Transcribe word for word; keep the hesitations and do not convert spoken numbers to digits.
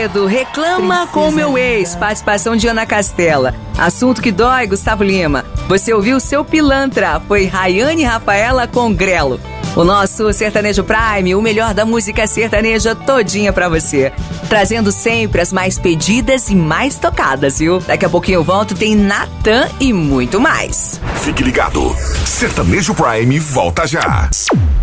Segredo, Reclama Precisa com Meu Ex, participação de Ana Castela. Assunto que dói, Gustavo Lima. Você ouviu Seu Pilantra, foi Rayane Rafaela com Grelo. O nosso Sertanejo Prime, o melhor da música sertaneja todinha pra você. Trazendo sempre as mais pedidas e mais tocadas, viu? Daqui a pouquinho eu volto, tem Natan e muito mais. Fique ligado, Sertanejo Prime volta já.